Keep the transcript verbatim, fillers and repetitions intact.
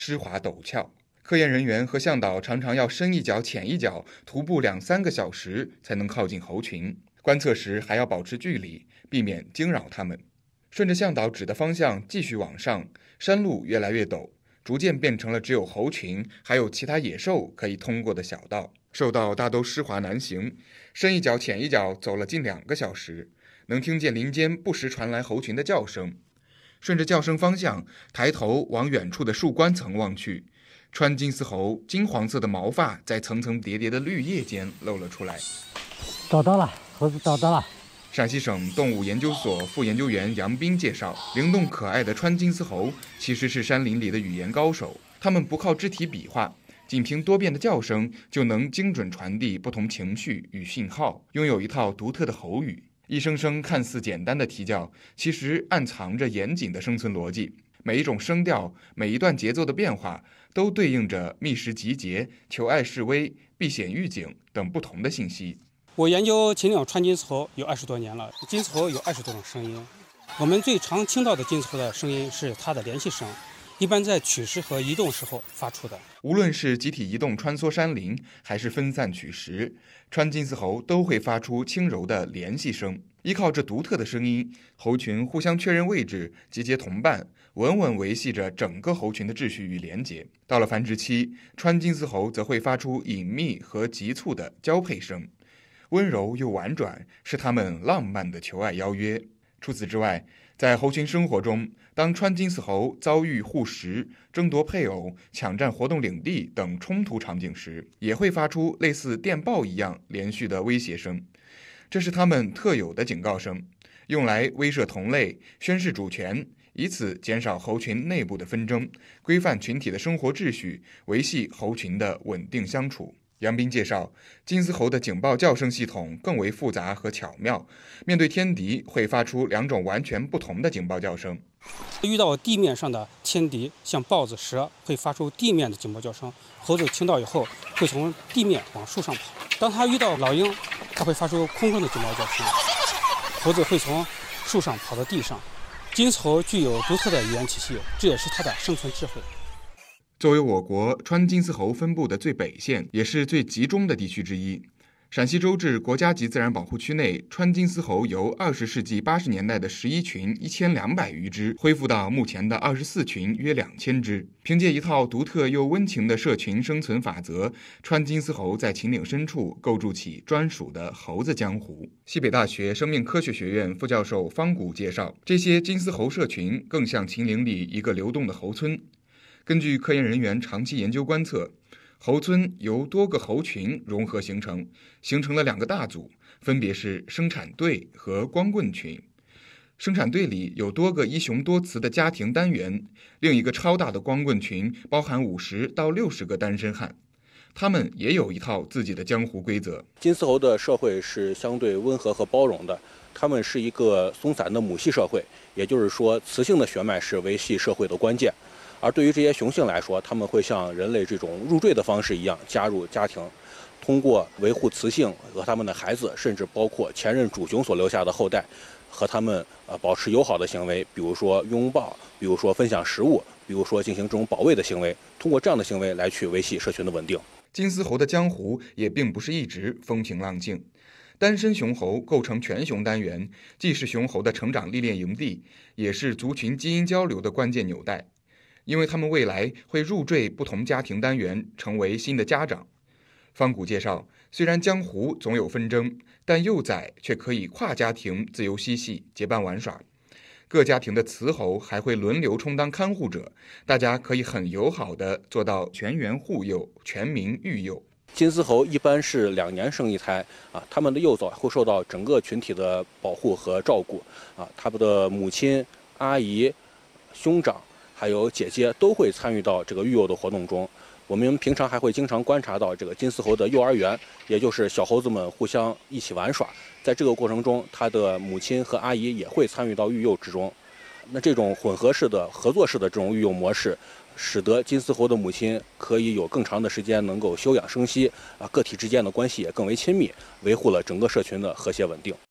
湿滑陡峭。科研人员和向导常常要深一脚浅一脚，徒步两三个小时才能靠近猴群。观测时还要保持距离，避免惊扰它们。顺着向导指的方向继续往上，山路越来越陡，逐渐变成了只有猴群还有其他野兽可以通过的小道。受到大都湿滑难行，深一脚浅一脚走了近两个小时，能听见林间不时传来猴群的叫声。顺着叫声方向，抬头往远处的树冠层望去，川金丝猴金黄色的毛发在层层叠叠的绿叶间露了出来。 找到了，猴子找到了。 陕西省动物研究所副研究员杨斌介绍，灵动可爱的川金丝猴其实是山林里的语言高手，它们不靠肢体比划，仅凭多变的叫声就能精准传递不同情绪与信号，拥有一套独特的喉语。一声声看似简单的啼叫，其实暗藏着严谨的生存逻辑。每一种声调，每一段节奏的变化，都对应着觅食集结、求爱示威、避险预警等不同的信息。 我研究秦岭川金丝猴有二十多年了，金丝猴有二十多种声音。我们最常听到的金丝猴的声音是它的联系声，一般在取食和移动时候发出的。 无论是集体移动穿梭山林，还是分散取食，川金丝猴都会发出轻柔的联系声。依靠这独特的声音，猴群互相确认位置，集结同伴，稳稳维系着整个猴群的秩序与连结。到了繁殖期，川金丝猴则会发出隐秘和急促的交配声，温柔又婉转，是它们浪漫的求爱邀约。除此之外，在猴群生活中，当川金丝猴遭遇护食、争夺配偶、抢占活动领地等冲突场景时，也会发出类似电报一样连续的威胁声。这是它们特有的警告声，用来威慑同类、宣示主权，以此减少猴群内部的纷争，规范群体的生活秩序，维系猴群的稳定相处。杨斌介绍，金丝猴的警报叫声系统更为复杂和巧妙，面对天敌会发出两种完全不同的警报叫声。 遇到地面上的天敌，像豹子、蛇，会发出地面的警报叫声，猴子听到以后会从地面往树上跑。当它遇到老鹰，它会发出空中的警报叫声，猴子会从树上跑到地上。金丝猴具有独特的语言体系，这也是它的生存智慧。 作为我国川金丝猴分布的最北线，也是最集中的地区之一，陕西周至国家级自然保护区内，川金丝猴由二十世纪八十年代的十一群一千两百余只，恢复到目前的二十四群约两千只。凭借一套独特又温情的社群生存法则，川金丝猴在秦岭深处构筑起专属的猴子江湖。西北大学生命科学学院副教授方谷介绍，这些金丝猴社群更像秦岭里一个流动的猴村。根据科研人员长期研究观测，猴村由多个猴群融合形成，形成了两个大组，分别是生产队和光棍群。生产队里有多个一雄多雌的家庭单元，另一个超大的光棍群包含五十到六十个单身汉，他们也有一套自己的江湖规则。 金丝猴的社会是相对温和和包容的，他们是一个松散的母系社会，也就是说，雌性的血脉是维系社会的关键。而对于这些雄性来说，他们会像人类这种入赘的方式一样加入家庭，通过维护雌性和他们的孩子，甚至包括前任主雄所留下的后代，和他们呃保持友好的行为，比如说拥抱，比如说分享食物，比如说进行这种保卫的行为，通过这样的行为来去维系社群的稳定。 金丝猴的江湖也并不是一直风平浪静，单身雄猴构成全雄单元，既是雄猴的成长历练营地，也是族群基因交流的关键纽带。因为他们未来会入赘不同家庭单元，成为新的家长。方谷介绍，虽然江湖总有纷争，但幼崽却可以跨家庭自由嬉戏，结伴玩耍。各家庭的雌猴还会轮流充当看护者，大家可以很友好地做到全员护幼、全民育幼。 金丝猴一般是两年生一胎啊，它们的幼崽会受到整个群体的保护和照顾啊，它们的母亲、阿姨、兄长还有姐姐都会参与到这个育幼的活动中。我们平常还会经常观察到这个金丝猴的幼儿园，也就是小猴子们互相一起玩耍。在这个过程中，它的母亲和阿姨也会参与到育幼之中。那这种混合式的、合作式的这种育幼模式，使得金丝猴的母亲可以有更长的时间能够休养生息啊，个体之间的关系也更为亲密，维护了整个社群的和谐稳定。